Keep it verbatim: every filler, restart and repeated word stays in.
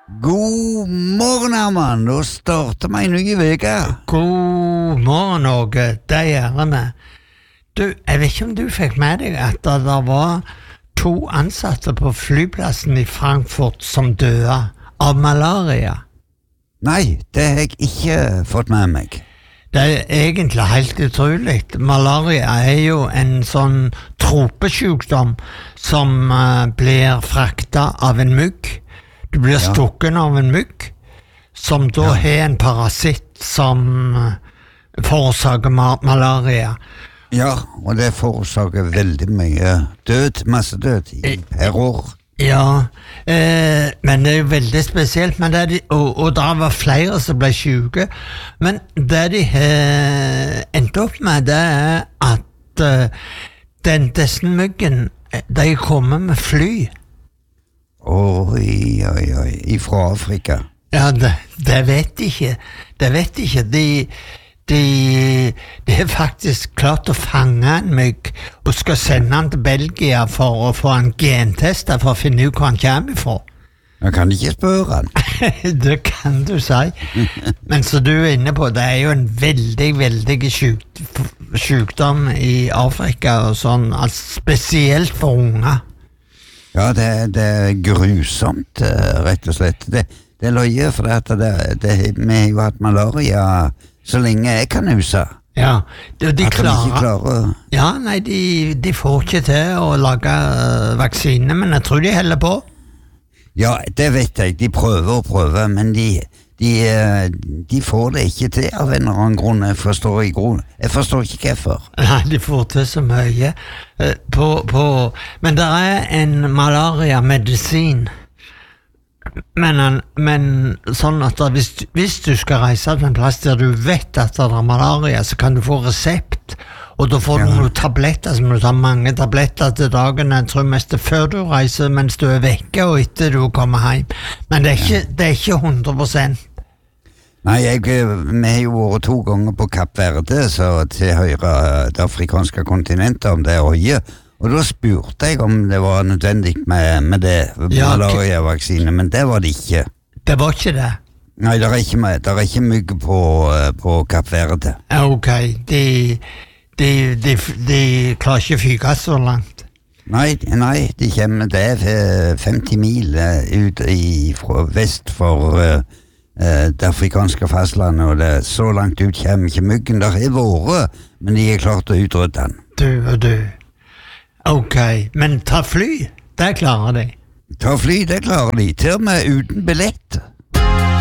God morgen, Herman. Nå starter meg en ny veke. God morgen, Åge. Det gjør vi. Du, jeg vet ikke om du fikk med deg at det var to ansatte på flyplassen i Frankfurt som døde av malaria. Nei, det har jeg ikke fått med meg. Det er egentlig helt utrolig. Malaria er jo en sånn tropesjukdom som uh, blir frakta av en mygg. Du blir Ja. stukken av en mygg, som da Ja. har en parasitt som uh, forårsaker ma- malaria. Ja, og det forårsaker veldig mye død, masse død i per år. Ja, eh, men det er jo veldig spesielt, men det er de, og, og det var flere som ble syke, men det de har endt opp med, det er at uh, den dessen myggen, de kommer med fly. Oi, oi, oi, ifra Afrika. Ja, det, det vet de ikke. Det vet de ikke. De, de, de har faktisk klart å fange en mygg og skal sende han til Belgia for å få en gentest for å finne ut hvor han kommer fra. Jeg kan ikke spørre han. Det kan du si. Men så du er inne på, det er jo en veldig, veldig syk, sykdom i Afrika, og sånn, altså spesielt for unger. Ja, det, det er grusomt, rett og slett. Det, det er løye, for det, det, det, vi har jo hatt malaria så lenge jeg kan huske. Ja, de, de At de klarer, ikke klarer... ja, nei, de, de får ikke til å lage uh, vaksine, men jeg tror de heller på. Ja, det vet jeg. De prøver og prøver, men de, de, de får det ikke til av en eller annen grunn. Jeg forstår, i grunn. Jeg forstår ikke hvorfor. Nei, de får til så mye. Uh, på, på, men det er en malaria-medisin. Men, han- men sånn at da, hvis, hvis du skal reise til en plass der du vet at det er malaria, så kan du få resept, og da får du Ja. noen tabletter, så må du ta mange tabletter til dagen, jeg tror mest det før du reiser, mens du er vekke, og etter du kommer hjem. Men det er ikke, det er ikke hundre prosent. Nei, jeg, vi har jo vært to ganger på Kapp Verde, så til høyre det afrikanske kontinentet, om det er øye. Og da spurte jeg om det var nødvendig med, med det, Ja, malaria-vaksine, men det var det ikke. Det var ikke det. Nei, det er ikke, med- det er ikke mygg på, på Kapp Verde. Ja, ok, de, de, de, de klarer ikke fyke så langt. Nei, nei, de kommer, det er eh, femti mil eh, ut i, fra vest for eh, eh, det afrikanske fastlandet, og det, så langt ut kommer ikke myggen. Der er vært, men de er klart å utrydde den. Du og du. Ok, men ta fly, det klarer de. Ta fly, det klarer de, til og med uten billett.